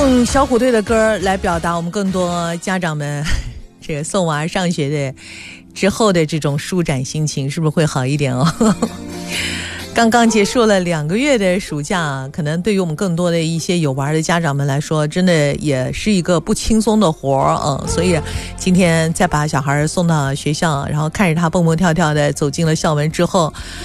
用小虎队的歌来表达我们更多家长们这个送娃上学的之后的这种舒展心情，是不是会好一点哦？刚刚结束了2个月的暑假，可能对于我们更多的一些有娃的家长们来说，真的也是一个不轻松的活儿。所以今天再把小孩送到学校，然后看着他蹦蹦跳跳的走进了校门之后，